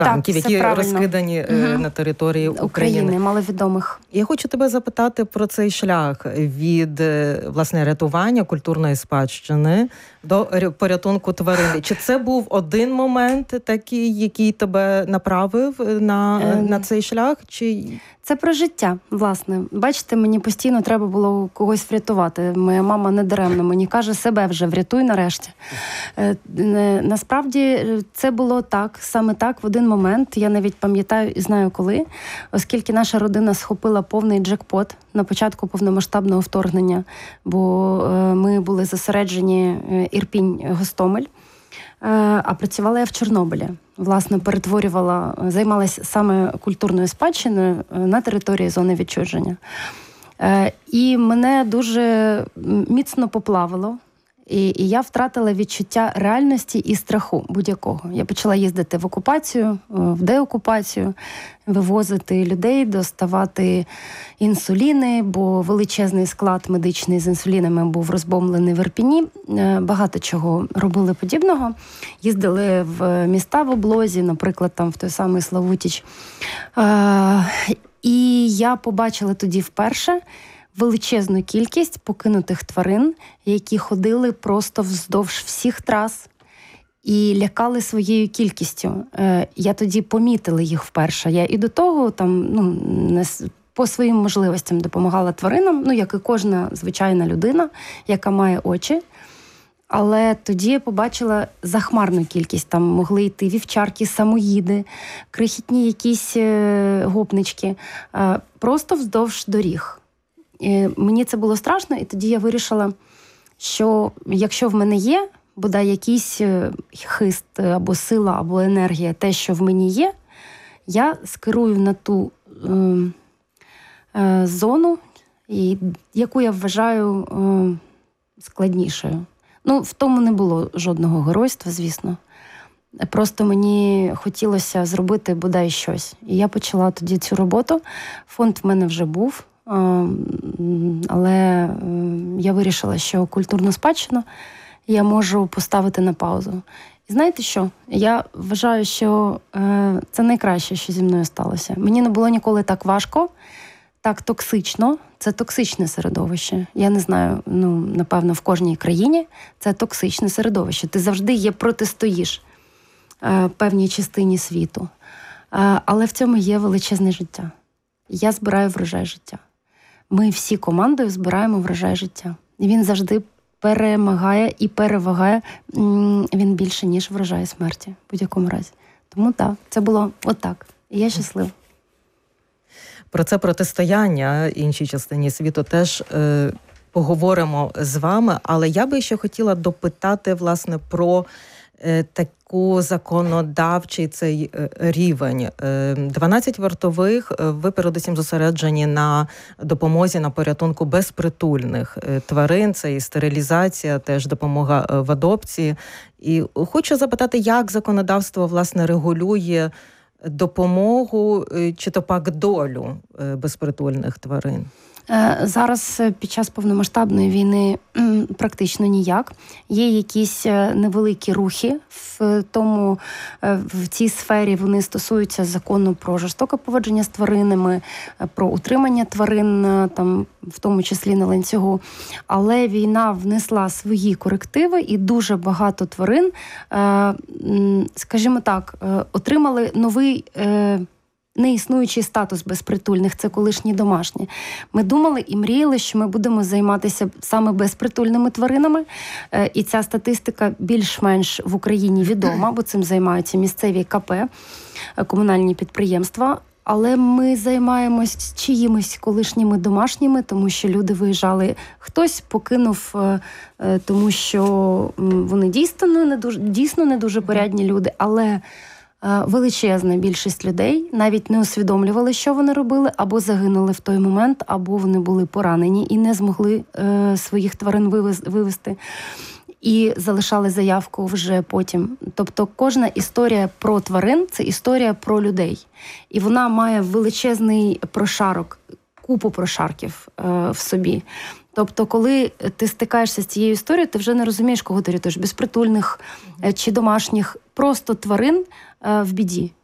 танків, які розкидані на території України. Маловідомих. Я хочу тебе запитати про цей шлях від, власне, рятування культурної спадщини до порятунку тварин. Чи це був один момент такий, який тебе направив на цей шлях? Чи... Це про життя, власне. Бачите, мені постійно треба було когось врятувати. Моя мама недаремно мені каже, себе вже врятуй нарешті. Насправді це було так, саме так, в один момент. Я навіть пам'ятаю і знаю коли, оскільки наша родина схопила повний джекпот на початку повномасштабного вторгнення, бо ми були зосереджені Ірпінь-Гостомель, а працювала я в Чорнобилі. Власне, займалася саме культурною спадщиною на території зони відчуження. І мене дуже міцно поплавило. І я втратила відчуття реальності і страху будь-якого. Я почала їздити в окупацію, в деокупацію, вивозити людей, доставати інсуліни, бо величезний склад медичний з інсулінами був розбомблений в Ірпіні. Багато чого робили подібного. Їздили в міста в облозі, наприклад, там в той самий Славутич. І я побачила тоді вперше величезну кількість покинутих тварин, які ходили просто вздовж всіх трас і лякали своєю кількістю. Я тоді помітила їх вперше. Я і до того по своїм можливостям допомагала тваринам, як і кожна звичайна людина, яка має очі. Але тоді я побачила захмарну кількість. Там могли йти вівчарки, самоїди, крихітні якісь гопнички, просто вздовж доріг. Мені це було страшно, і тоді я вирішила, що якщо в мене є, бодай якийсь хист, або сила, або енергія, те, що в мені є, я скерую на ту зону, яку я вважаю складнішою. В тому не було жодного геройства, звісно. Просто мені хотілося зробити бодай щось. І я почала тоді цю роботу. Фонд в мене вже був. Але я вирішила, що культурну спадщину я можу поставити на паузу. І знаєте що? Я вважаю, що це найкраще, що зі мною сталося. Мені не було ніколи так важко, так токсично. Це токсичне середовище. Я не знаю, напевно, в кожній країні це токсичне середовище. Ти завжди протистоїш певній частині світу. Але в цьому є величезне життя. Я збираю врожай життя. Ми всі командою збираємо врожай життя. І він завжди перемагає і перевагає, він більше, ніж врожай смерті, в будь-якому разі. Тому так, це було отак. І я щаслива. Про це протистояння іншій частині світу теж поговоримо з вами. Але я би ще хотіла допитати, власне, про таку законодавчий цей рівень. 12 вартових, ви передусім зосереджені на допомозі, на порятунку безпритульних тварин, це і стерилізація, теж допомога в адопції. І хочу запитати, як законодавство, власне, регулює допомогу чи то пак долю безпритульних тварин? Зараз під час повномасштабної війни практично ніяк. Є якісь невеликі рухи в цій сфері. Вони стосуються закону про жорстоке поводження з тваринами, про утримання тварин, там, в тому числі на ланцюгу. Але війна внесла свої корективи, і дуже багато тварин, скажімо так, отримали новий неіснуючий статус безпритульних, це колишні домашні. Ми думали і мріяли, що ми будемо займатися саме безпритульними тваринами, і ця статистика більш-менш в Україні відома, бо цим займаються місцеві КП, комунальні підприємства. Але ми займаємось чиїмось колишніми домашніми, тому що люди виїжджали. Хтось покинув, тому що вони дійсно не дуже порядні люди, але величезна більшість людей навіть не усвідомлювали, що вони робили, або загинули в той момент, або вони були поранені і не змогли своїх тварин вивезти. І залишали заявку вже потім. Тобто кожна історія про тварин – це історія про людей. І вона має величезний прошарок, купу прошарків в собі. Тобто, коли ти стикаєшся з цією історією, ти вже не розумієш, кого ти рятуєш – безпритульних чи домашніх, просто тварин в біді.